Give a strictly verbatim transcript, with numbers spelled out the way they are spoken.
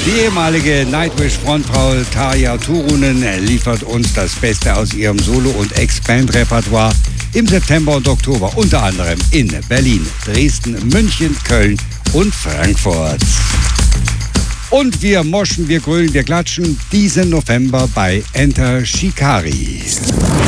Die ehemalige Nightwish-Frontfrau Tarja Turunen liefert uns das Beste aus ihrem Solo- und Ex-Band-Repertoire im September und Oktober, unter anderem in Berlin, Dresden, München, Köln und Frankfurt. Und wir moschen, wir grölen, wir klatschen diesen November bei Enter Shikari.